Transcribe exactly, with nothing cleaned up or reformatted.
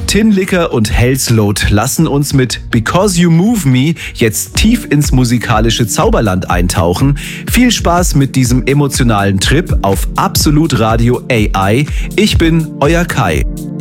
Tin Licker und Hellsloat lassen uns mit Because You Move Me jetzt tief ins musikalische Zauberland eintauchen. Viel Spaß mit diesem emotionalen Trip auf Absolut Radio A I. Ich bin euer Kai.